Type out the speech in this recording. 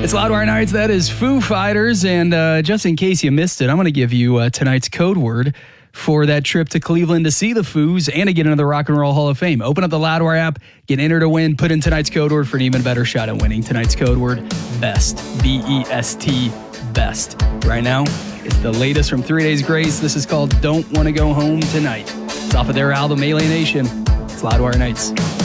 It's Loudwire Nights. That is Foo Fighters. And just in case you missed it, I'm going to give you tonight's code word for that trip to Cleveland to see the Foos and to get into the Rock and Roll Hall of Fame. Open up the Loudwire app, get entered to win, put in tonight's code word for an even better shot at winning. Tonight's code word, BEST. BEST, BEST. Right now, it's the latest from 3 Days Grace. This is called Don't Want to Go Home Tonight. It's off of their album, Alienation. It's Loudwire Nights.